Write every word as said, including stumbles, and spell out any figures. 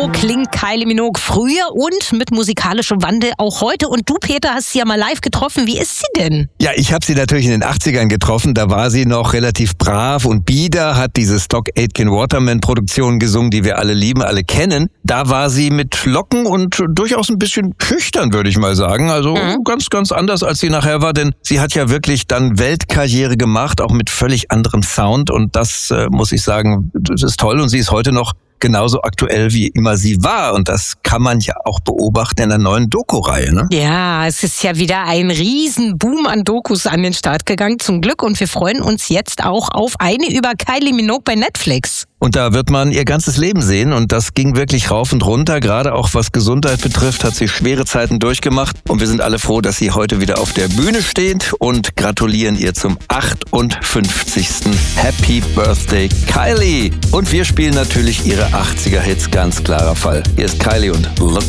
So klingt Kylie Minogue früher und mit musikalischem Wandel auch heute. Und du, Peter, hast sie ja mal live getroffen. Wie ist sie denn? Ja, ich habe sie natürlich in den achtzigern getroffen. Da war sie noch relativ brav und bieder, hat diese Stock Aitken Waterman Produktion gesungen, die wir alle lieben, alle kennen. Da war sie mit Locken und durchaus ein bisschen schüchtern, würde ich mal sagen. Also mhm. ganz, ganz anders, als sie nachher war, denn sie hat ja wirklich dann Weltkarriere gemacht, auch mit völlig anderem Sound. Und das äh, muss ich sagen, das ist toll. Und sie ist heute noch genauso aktuell, wie immer sie war. Und das kann man ja auch beobachten in der neuen Doku-Reihe, ne? Ja, es ist ja wieder ein Riesenboom an Dokus an den Start gegangen, zum Glück. Und wir freuen uns jetzt auch auf eine über Kylie Minogue bei Netflix. Und da wird man ihr ganzes Leben sehen. Und das ging wirklich rauf und runter. Gerade auch was Gesundheit betrifft, hat sie schwere Zeiten durchgemacht. Und wir sind alle froh, dass sie heute wieder auf der Bühne steht und gratulieren ihr zum achtundfünfzigsten Happy Birthday, Kylie. Und wir spielen natürlich ihre achtziger Hits, ganz klarer Fall. Hier ist Kylie und Look